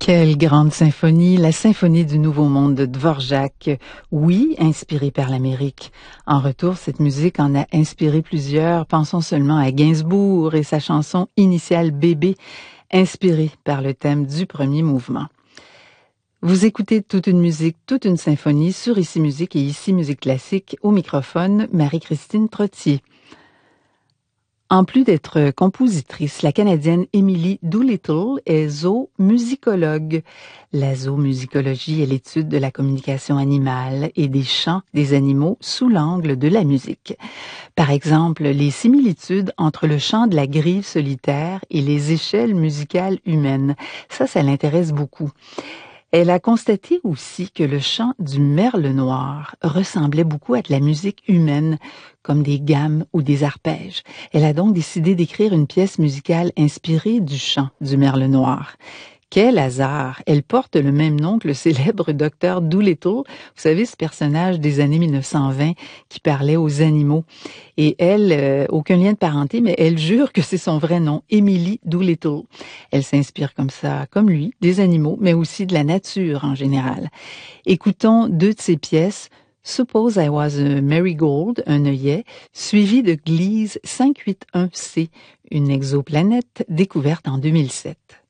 Quelle grande symphonie, la symphonie du Nouveau Monde de Dvorak. Oui, inspirée par l'Amérique. En retour, cette musique en a inspiré plusieurs. Pensons seulement à Gainsbourg et sa chanson initiale Bébé, inspirée par le thème du premier mouvement. Vous écoutez toute une musique, toute une symphonie sur Ici Musique et Ici Musique Classique. Au microphone, Marie-Christine Trottier. En plus d'être compositrice, la Canadienne Emily Doolittle est zoomusicologue. La zoomusicologie est l'étude de la communication animale et des chants des animaux sous l'angle de la musique. Par exemple, les similitudes entre le chant de la grive solitaire et les échelles musicales humaines. Ça l'intéresse beaucoup. Elle a constaté aussi que le chant du merle noir ressemblait beaucoup à de la musique humaine, comme des gammes ou des arpèges. Elle a donc décidé d'écrire une pièce musicale inspirée du chant du merle noir. Quel hasard! Elle porte le même nom que le célèbre docteur Doolittle, vous savez, ce personnage des années 1920 qui parlait aux animaux. Et elle, aucun lien de parenté, mais elle jure que c'est son vrai nom, Emily Doolittle. Elle s'inspire comme ça, comme lui, des animaux, mais aussi de la nature en général. Écoutons deux de ses pièces, Suppose I Was a Marigold, un œillet, suivi de Gliese 581c, une exoplanète découverte en 2007.